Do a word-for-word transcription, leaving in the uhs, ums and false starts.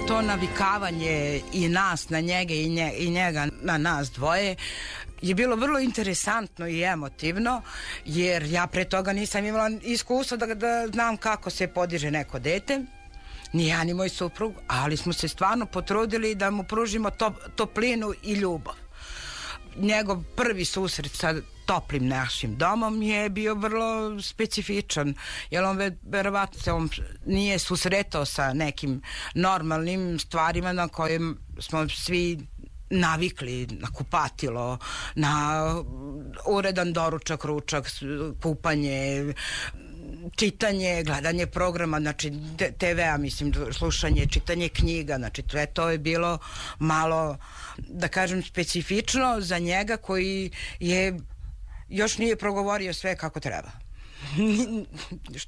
to navikavanje i nas na njega i, nje, i njega na nas dvoje je bilo vrlo interesantno i emotivno, jer ja pre toga nisam imala iskustva da, da znam kako se podiže neko dete, ni ja ni moj suprug, ali smo se stvarno potrudili da mu pružimo top, toplinu i ljubav. Njegov prvi susret sa toplim našim domom je bio vrlo specifičan, jer on verovatno se on nije susretao sa nekim normalnim stvarima na kojim smo svi navikli, na kupatilo, na uredan doručak, ručak, kupanje, čitanje, gledanje programa, znači te ve a, mislim, slušanje, čitanje knjiga, znači sve to je bilo malo, da kažem, specifično za njega koji je još nije progovorio sve kako treba.